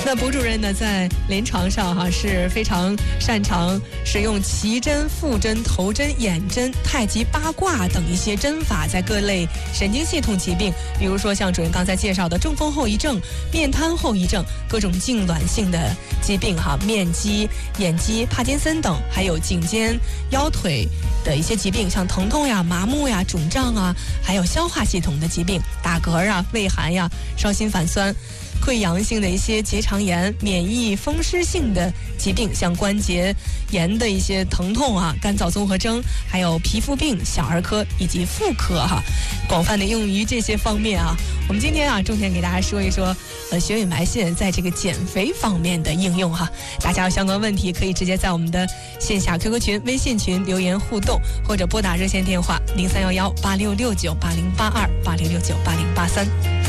那卜主任呢，在临床上是非常擅长使用奇针、腹针、头针、眼针、太极八卦等一些针法，在各类神经系统疾病，比如说像主任刚才介绍的中风后遗症、面瘫后遗症、各种痉挛性的疾病面肌、眼肌、帕金森等，还有颈肩、腰腿的一些疾病，像疼痛呀、麻木呀、肿胀啊，还有消化系统的疾病，打嗝啊、胃寒呀、烧心反酸、溃疡性的一些结肠炎、免疫风湿性的疾病，像关节炎的一些疼痛干燥综合征，还有皮肤病、小儿科以及妇科广泛的用于这些方面我们今天重点给大家说一说穴位埋线在这个减肥方面的应用大家有相关问题可以直接在我们的线下 QQ 群、微信群留言互动，或者拨打热线电话03118669808286698083。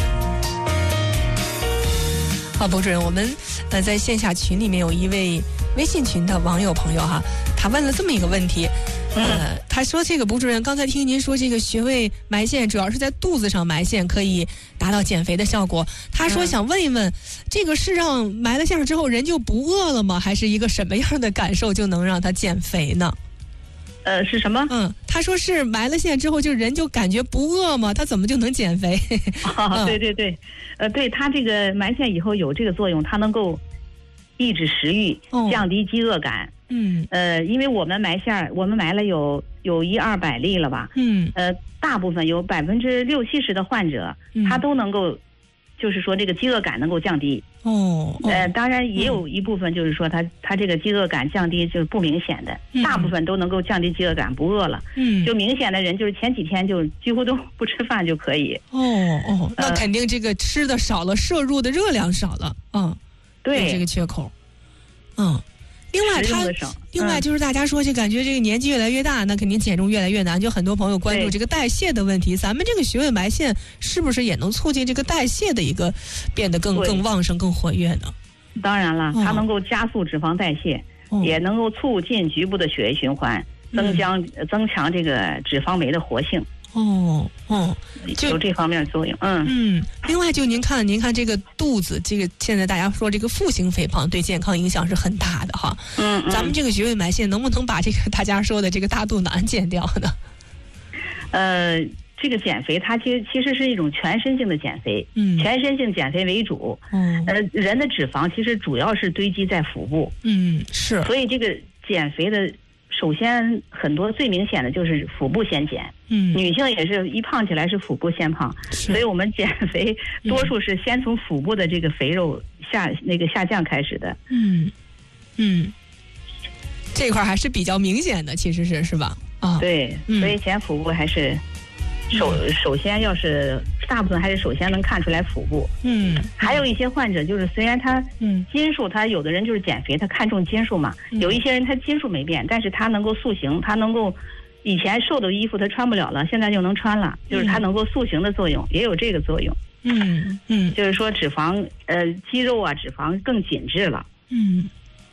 好，卜主任，我们在线下群里面有一位微信群的网友朋友他问了这么一个问题，他说这个卜主任，刚才听您说这个穴位埋线主要是在肚子上埋线可以达到减肥的效果，他说想问一问，这个是让埋了线之后人就不饿了吗？还是一个什么样的感受就能让他减肥呢？ 是什么？ 他说是埋了线之后就人就感觉不饿吗？他怎么就能减肥？ 对对对，对，他这个埋线以后有这个作用，它能够抑制食欲，降低饥饿感。因为我们埋线，我们埋了有100-200例了吧？大部分有60-70%的患者，他都能够，就是说这个饥饿感能够降低。当然也有一部分就是说他这个饥饿感降低就是不明显的，大部分都能够降低饥饿感，不饿了。就明显的人就是前几天就几乎都不吃饭就可以。 那肯定这个吃的少了，摄入的热量少了。 对， 有这个缺口。另外就是大家说就感觉这个年纪越来越大，那肯定减重越来越难，就很多朋友关注这个代谢的问题。咱们这个穴位埋线是不是也能促进这个代谢的一个变得更旺盛、更活跃呢？ 当然了，它能够加速脂肪代谢，也能够促进局部的血液循环，增强这个脂肪酶的活性。有这方面作用。 另外就您看这个肚子，这个现在大家说这个腹型肥胖对健康影响是很大的咱们这个穴位埋线能不能把这个大家说的这个大肚腩减掉呢？ 这个减肥它其实是一种全身性的减肥，全身性减肥为主。人的脂肪其实主要是堆积在腹部。 是。所以这个减肥的首先很多最明显的就是腹部先减。女性也是一胖起来是腹部先胖，所以我们减肥多数是先从腹部的这个肥肉下降开始的。 这块还是比较明显的，其实是吧？ 对，所以减腹部还是首先要是大部分还是首先能看出来腹部。还有一些患者就是虽然他斤数，他有的人就是减肥他看重斤数嘛，有一些人他斤数没变，但是他能够塑形，他能够以前瘦的衣服他穿不了了，现在就能穿了，就是他能够塑形的作用，也有这个作用。就是说脂肪肌肉脂肪更紧致了。